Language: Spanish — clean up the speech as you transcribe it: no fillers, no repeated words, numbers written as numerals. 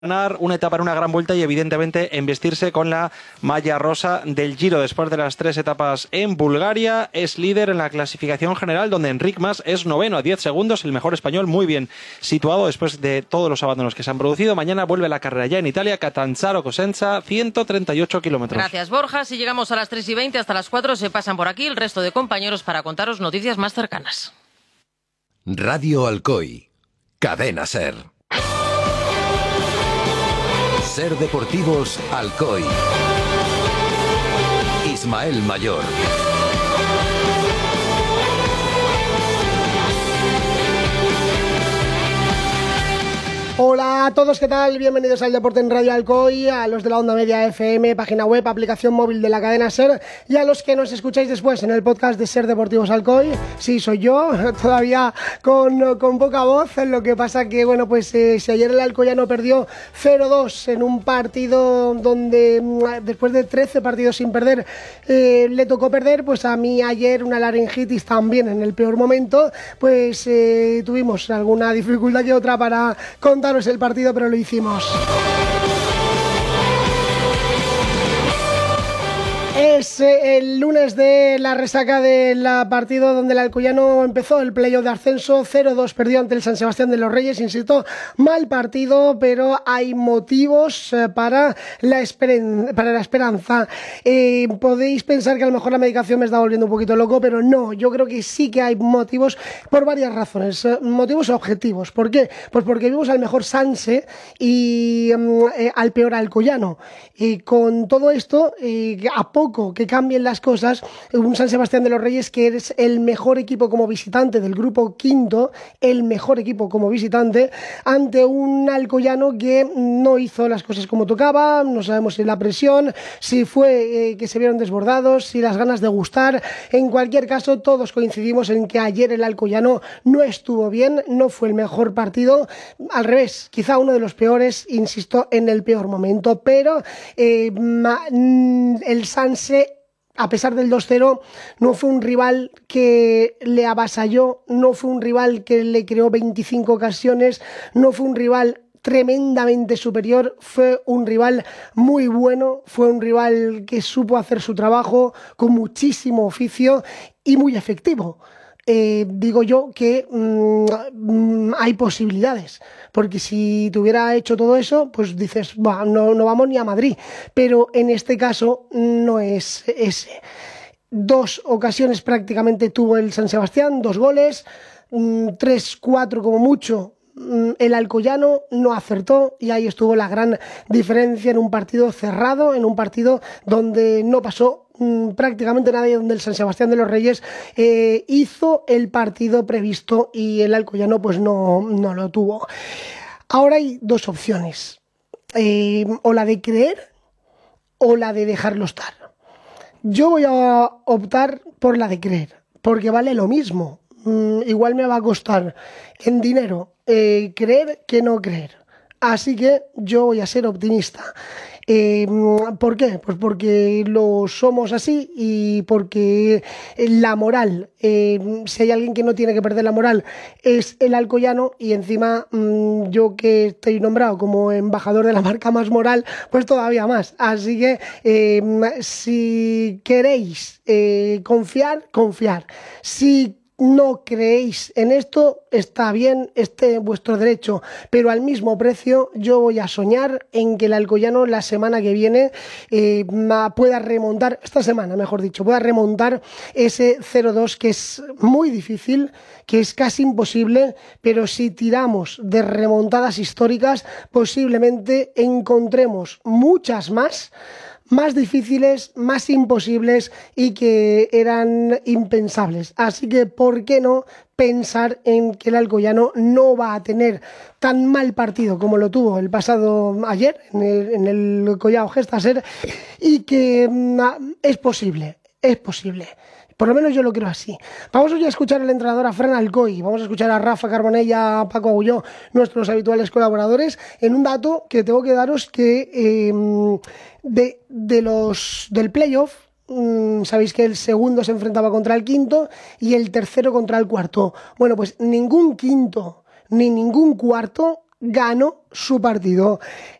ganar una etapa en una gran vuelta y evidentemente embestirse con la malla rosa del Giro después de las 3 etapas en Bulgaria. Es líder en la clasificación general, donde Enric Mas es noveno a 10 segundos, el mejor español, muy bien situado después de todos los abandonos que se han producido. Mañana vuelve la carrera ya en Italia, Catanzaro-Cosenza, 138 kilómetros. Gracias, Borja. Si llegamos a las 3:20, hasta las 4 se pasan por aquí el resto de compañeros para contaros noticias más cercanas. Radio Alcoy, Cadena Ser. Ser Deportivos Alcoy. Ismael Mayor. Hola a todos, ¿qué tal? Bienvenidos al Deporte en Radio Alcoy, a los de la Onda Media FM, página web, aplicación móvil de la cadena SER, y a los que nos escucháis después en el podcast de Ser Deportivos Alcoy. Sí, soy yo, todavía con poca voz, lo que pasa que, bueno, pues si ayer el alcoyano perdió 0-2 en un partido donde después de 13 partidos sin perder le tocó perder, pues a mí ayer una laringitis también en el peor momento, pues tuvimos alguna dificultad que otra para contaros el partido, pero lo hicimos. Es el lunes de la resaca del partido donde el alcoyano empezó el playoff de ascenso. 0-2 perdió ante el San Sebastián de los Reyes, insisto, mal partido, pero hay motivos para la esperanza. Podéis pensar que a lo mejor la medicación me está volviendo un poquito loco, pero no, yo creo que sí que hay motivos por varias razones, motivos objetivos. ¿Por qué? Pues porque vimos al mejor Sanse y al peor alcoyano. Y con todo esto, a poco que cambien las cosas, un San Sebastián de los Reyes que es el mejor equipo como visitante del grupo quinto, el mejor equipo como visitante, ante un alcoyano que no hizo las cosas como tocaba. No sabemos si la presión, si fue que se vieron desbordados, si las ganas de gustar. En cualquier caso, todos coincidimos en que ayer el alcoyano no estuvo bien, no fue el mejor partido, al revés, quizá uno de los peores, insisto, en el peor momento, pero el Sanse, a pesar del 2-0, no fue un rival que le avasalló, no fue un rival que le creó 25 ocasiones, no fue un rival tremendamente superior, fue un rival muy bueno, fue un rival que supo hacer su trabajo con muchísimo oficio y muy efectivo. Digo yo que hay posibilidades, porque si te hubiera hecho todo eso, pues dices, no vamos ni a Madrid, pero en este caso no es ese. 2 ocasiones prácticamente tuvo el San Sebastián, 2 goles, 3, 4 como mucho. El alcoyano no acertó y ahí estuvo la gran diferencia en un partido cerrado, en un partido donde no pasó prácticamente nadie, donde el San Sebastián de los Reyes hizo el partido previsto y el alcoyano pues no lo tuvo. Ahora hay 2 opciones, o la de creer o la de dejarlo estar. Yo voy a optar por la de creer, porque vale lo mismo. Igual me va a costar en dinero creer que no creer. Así que yo voy a ser optimista. ¿Por qué? Pues porque lo somos así y porque la moral, si hay alguien que no tiene que perder la moral, es el alcoyano, y encima yo que estoy nombrado como embajador de la marca Más Moral, pues todavía más. Así que si queréis confiar. Si no creéis en esto, está bien, esté en vuestro derecho, pero al mismo precio yo voy a soñar en que el alcoyano la semana que viene pueda remontar, esta semana mejor dicho, pueda remontar ese 0-2 que es muy difícil, que es casi imposible, pero si tiramos de remontadas históricas, posiblemente encontremos muchas más difíciles, más imposibles y que eran impensables. Así que, ¿por qué no pensar en que el alcoyano no va a tener tan mal partido como lo tuvo el pasado ayer en el Collao Gestaser, y que es posible? Por lo menos yo lo creo así. Vamos hoy a escuchar al entrenador, a Fran Alcoy. Vamos a escuchar a Rafa Carbonell, a Paco Agulló, nuestros habituales colaboradores, en un dato que tengo que daros que del playoff, sabéis que el segundo se enfrentaba contra el quinto y el tercero contra el cuarto. Bueno, pues ningún quinto ni ningún cuarto ganó su partido.